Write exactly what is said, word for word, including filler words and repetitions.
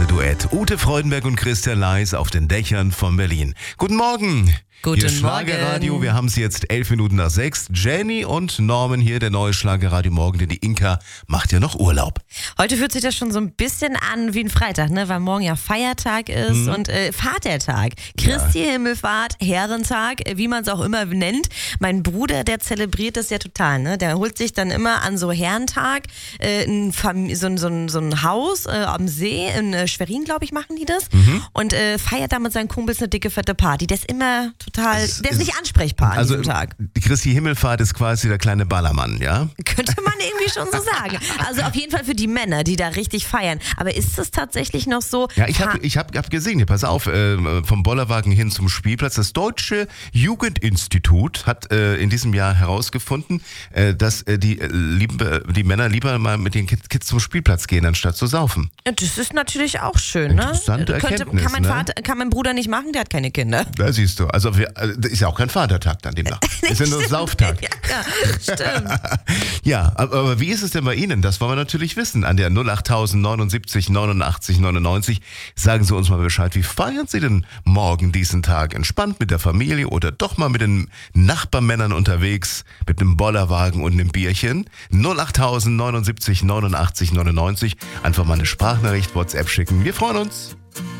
große Duett. Ute Freudenberg und Christian Leis auf den Dächern von Berlin. Guten Morgen. Guten hier Schlagerradio, Morgen. wir haben es jetzt elf Minuten nach sechs. Jenny und Norman hier, der neue Schlagerradio Morgen, denn die Inka macht ja noch Urlaub. Heute fühlt sich das schon so ein bisschen an wie ein Freitag, ne? Weil morgen ja Feiertag ist Mhm. und äh, Vatertag. Christi Himmelfahrt, Herrentag, äh, wie man es auch immer nennt. Mein Bruder, der zelebriert das ja total, ne? Der holt sich dann immer an so Herrentag äh, ein, Fam- so, ein- so, ein- so ein Haus äh, am See, in äh, Schwerin, glaube ich, machen die das. Mhm. Und äh, feiert da mit seinen Kumpels eine dicke, fette Party. Der ist immer total, Es der ist ist- nicht ansprechbar an Also diesem Tag. die Christi Himmelfahrt ist quasi der kleine Ballermann, ja? Könnte man irgendwie schon so sagen. Also auf jeden Fall für die Männer, die da richtig feiern. Aber ist es tatsächlich noch so? Ja, ich habe Ha- ich hab, hab gesehen, hier, pass auf, äh, vom Bollerwagen hin zum Spielplatz. Das Deutsche Jugendinstitut hat äh, in diesem Jahr herausgefunden, äh, dass äh, die, äh, liebe, die Männer lieber mal mit den Kids, Kids zum Spielplatz gehen, anstatt zu saufen. Das ist natürlich auch schön, ne? Interessante Erkenntnis, kann, mein ne? Vater, kann mein Bruder nicht machen, der hat keine Kinder. Da siehst du. Also wir, äh, das ist ja auch kein Vatertag dann demnach. Ist ja nur Sauftag. Ja, ja, stimmt. Ja, aber, aber wie ist es denn bei Ihnen? Das wollen wir natürlich wissen. An der null acht neunundsiebzig neunundachtzig neunundneunzig sagen Sie uns mal Bescheid. Wie feiern Sie denn morgen diesen Tag? Entspannt mit der Familie oder doch mal mit den Nachbarmännern unterwegs, mit einem Bollerwagen und einem Bierchen? null acht neunundsiebzig neunundachtzig neunundneunzig. Einfach mal eine Sprachnachricht, WhatsApp schicken. Wir freuen uns.